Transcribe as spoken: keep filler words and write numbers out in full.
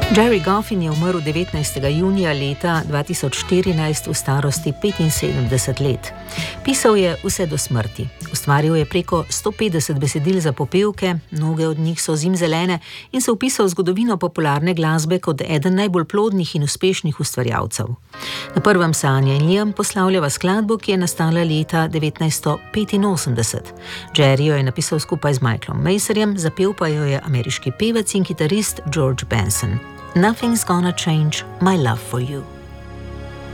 Gerry Goffin je umrl devetnajstega junija leta dva tisoč štirinajst v starosti petinsedemdeset let. Pisal je vse do smrti. Ustvaril je preko sto petdeset besedil za popevke, mnoge od njih so zimzelene, in se vpisal v zgodovino popularne glasbe kot eden najbolj plodnih in uspešnih ustvarjalcev. Na prvem Sanja in Liam poslavljava skladbo, ki je nastala leta devetnajststo petinosemdeset. Gerry jo je napisal skupaj z Michaelom Maserjem, zapel pa jo je ameriški pevec in kitarist George Benson. Nothing's gonna change my love for you.